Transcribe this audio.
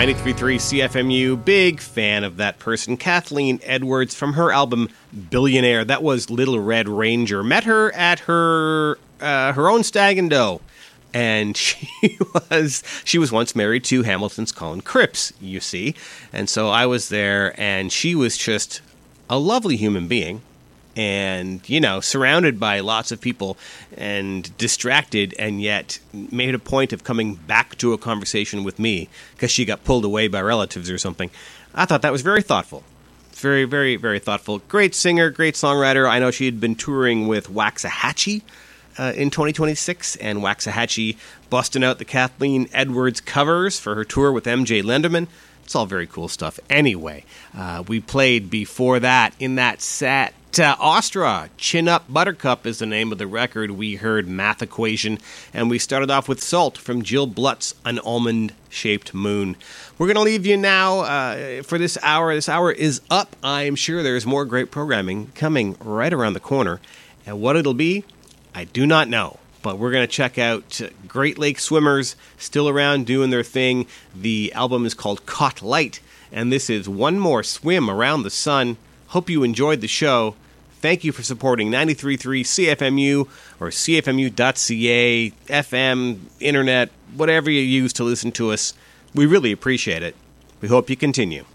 93.3 CFMU, big fan of that person, Kathleen Edwards, from her album Billionaire. That was Little Red Ranger. Met her at her own Stag and Doe. And she was once married to Hamilton's Colin Cripps, you see. And so I was there, and she was just a lovely human being. And, you know, surrounded by lots of people and distracted, and yet made a point of coming back to a conversation with me because she got pulled away by relatives or something. I thought that was very thoughtful. Very, very, very thoughtful. Great singer, great songwriter. I know she had been touring with Waxahachie in 2026, and Waxahachie busting out the Kathleen Edwards covers for her tour with MJ Lenderman. It's all very cool stuff. Anyway, we played before that in that set. Ostra, Chin Up Buttercup is the name of the record. We heard Math Equation, and we started off with Salt from Jill Blutz, An Almond-Shaped Moon. We're going to leave you now for this hour. This hour is up. I'm sure there's more great programming coming right around the corner. And what it'll be, I do not know. But we're going to check out Great Lake Swimmers, still around doing their thing. The album is called Caught Light, and this is One More Swim Around the Sun. Hope you enjoyed the show. Thank you for supporting 93.3 CFMU or CFMU.ca, FM, internet, whatever you use to listen to us. We really appreciate it. We hope you continue.